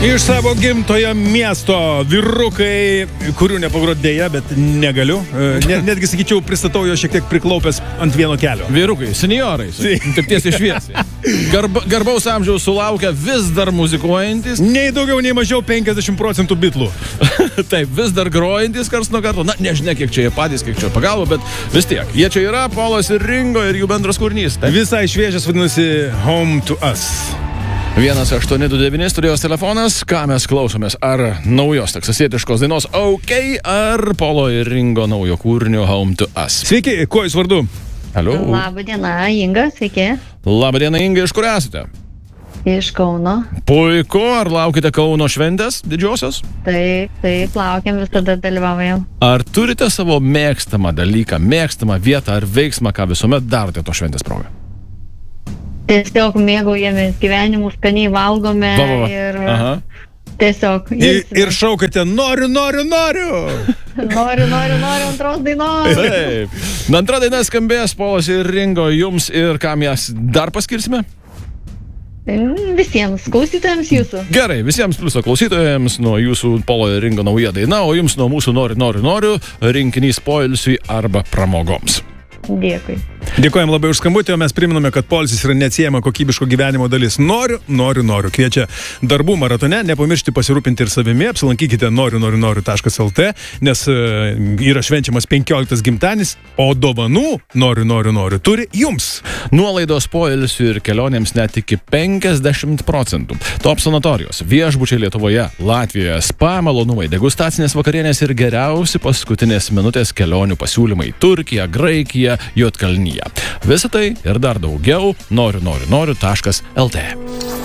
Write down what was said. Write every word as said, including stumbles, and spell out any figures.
Iš savo gimtojo miesto vyrukai, kurių nepagrot dėja, bet negaliu. Net, netgi, sakyčiau, pristatau jo šiek tiek priklaupęs ant vieno kelio. Vyrukai, seniorai, taip tiesiai šviesiai. Garba, garbaus amžiaus sulaukia vis dar muzikuojantis. Nei daugiau, nei mažiau penkiasdešimt procentų bitlų. Taip, vis dar grojantis kars nuo karto. Na, nežinia, kiek čia jie patys, kiek čia pagalba, bet vis tiek. Jie čia yra, Polas ir Ringo ir jų bendras kūrinys. Taip? Visai šviežias vadinasi Home to Us. vienas aštuoni du devyni studijos telefonas. Ką mes klausomės? Ar naujos teksasietiškos dainos OK, ar Polo ir Ringo naujo kūrinio Home to Us? Sveiki, kuo jūs vardu? Halo. Labą dieną, Inga, sveiki. Labą dieną, Inga, iš kur esate? Iš Kauno. Puiku, ar laukite Kauno šventės didžiosios? Taip, taip, laukiam, visada dalyvaujam. Ar turite savo mėgstamą dalyką, mėgstamą vietą ar veiksmą, ką visuomet darote to šventės progą? Tiesiog mėgaujamės gyvenimu, skaniai valgome Va, va, va. ir Aha. tiesiog Ir, ir šaukate, noriu, noriu, noriu. noriu, noriu, noriu antros dainos. Taip. Na, antra daina skambės, Polas ir Ringo, jums ir kam jas dar paskirsime? Visiems klausytojams jūsų. Gerai, visiems pliuso klausytojams nuo jūsų Polo ir Ringo nauja daina, o jums nuo mūsų noriu, noriu, noriu rinkinys poilsiui arba pramogoms. Dėkui. Dėkojam labai už skambutį, o mes priminame, kad poilsis yra neatsiejama kokybiško gyvenimo dalis. Noriu, noriu, noriu. Kviečia darbų maratone, nepamiršti pasirūpinti ir savimi, apsilankykite noriu, noriu, noriu taškas el tė, nes yra švenčiamas penkioliktas gimtadienis, o dovanų noriu, noriu, noriu turi jums. Nuolaidos poilsiui ir kelionėms net iki penkiasdešimt procentų. Top sanatorijos, viešbučiai Lietuvoje, Latvijoje, spa malonumai, degustacinės vakarienės ir geriausi paskutinės minutės kelionių pasiūlymai Turkija, Graikija, Juodkalnyje. Visą tai ir dar daugiau noriu, noriu, noriu taškas el tė.